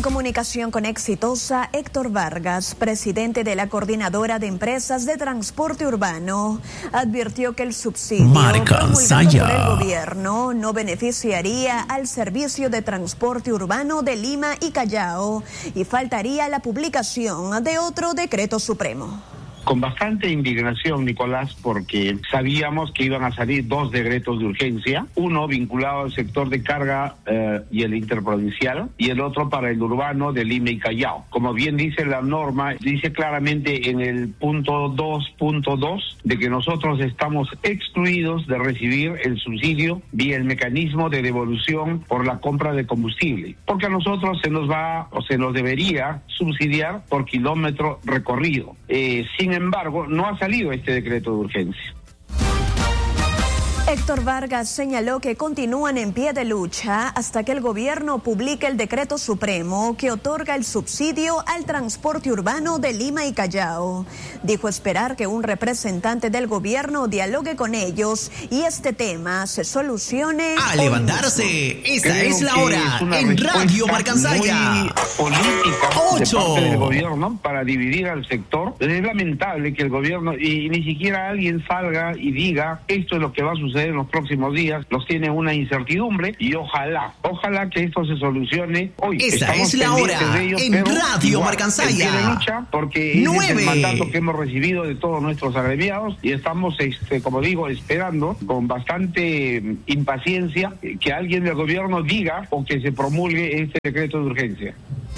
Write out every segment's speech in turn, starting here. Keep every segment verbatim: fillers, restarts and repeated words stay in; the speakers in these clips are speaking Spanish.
comunicación con Exitosa, Héctor Vargas, presidente de la Coordinadora de Empresas de Transporte Urbano, advirtió que el subsidio promulgado por el gobierno no beneficiaría al servicio de transporte urbano de Lima y Callao y faltaría la publicación de otro decreto supremo. Con bastante indignación, Nicolás, porque sabíamos que iban a salir dos decretos de urgencia, uno vinculado al sector de carga eh, y el interprovincial, y el otro para el urbano de Lima y Callao. Como bien dice la norma, dice claramente en el punto dos punto dos de que nosotros estamos excluidos de recibir el subsidio vía el mecanismo de devolución por la compra de combustible, porque a nosotros se nos va o se nos debería subsidiar por kilómetro recorrido. Eh, sin Sin embargo, no ha salido este decreto de urgencia. Héctor Vargas señaló que continúan en pie de lucha hasta que el gobierno publique el decreto supremo que otorga el subsidio al transporte urbano de Lima y Callao. Dijo esperar que un representante del gobierno dialogue con ellos y este tema se solucione. A levantarse, esta es la hora es en Radio Marcansaya. Política Ocho. De parte del gobierno para dividir al sector. Es lamentable que el gobierno y ni siquiera alguien salga y diga esto es lo que va a suceder en los próximos días. Los tiene una incertidumbre y ojalá, ojalá que esto se solucione hoy. Esta es la hora ellos, en Radio Marcansaya. Lucha porque es el mandato que hemos recibido de todos nuestros agremiados y estamos, este, como digo, esperando con bastante impaciencia que alguien del gobierno diga o que se promulgue este decreto de urgencia.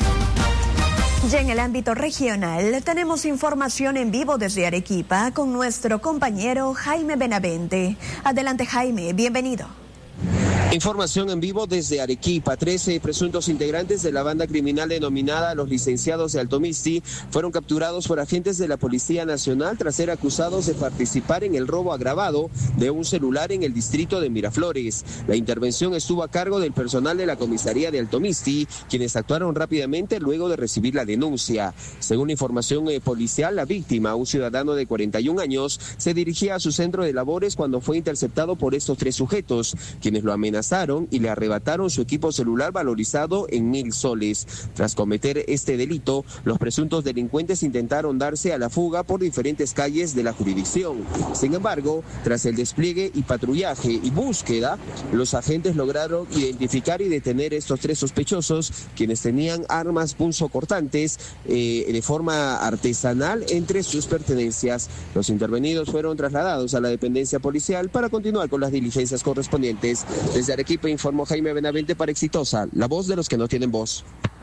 Ya en el ámbito regional tenemos información en vivo desde Arequipa con nuestro compañero Jaime Benavente. Adelante, Jaime, bienvenido. Información en vivo desde Arequipa. trece presuntos integrantes de la banda criminal denominada Los Licenciados de Altomisti fueron capturados por agentes de la Policía Nacional tras ser acusados de participar en el robo agravado de un celular en el distrito de Miraflores. La intervención estuvo a cargo del personal de la comisaría de Altomisti, quienes actuaron rápidamente luego de recibir la denuncia. Según información eh, policial, la víctima, un ciudadano de cuarenta y un años, se dirigía a su centro de labores cuando fue interceptado por estos tres sujetos, quienes lo amenazaron y le arrebataron su equipo celular valorizado en mil soles. Tras cometer este delito, los presuntos delincuentes intentaron darse a la fuga por diferentes calles de la jurisdicción. Sin embargo, tras el despliegue y patrullaje y búsqueda, los agentes lograron identificar y detener estos tres sospechosos, quienes tenían armas punzocortantes eh, de forma artesanal entre sus pertenencias. Los intervenidos fueron trasladados a la dependencia policial para continuar con las diligencias correspondientes. Desde Arequipa informó Jaime Benavente para Exitosa, la voz de los que no tienen voz.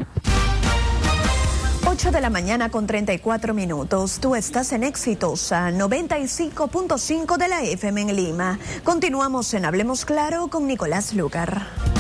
ocho de la mañana con treinta y cuatro minutos. Tú estás en Exitosa, noventa y cinco punto cinco de la F M en Lima. Continuamos en Hablemos Claro con Nicolás Lucar.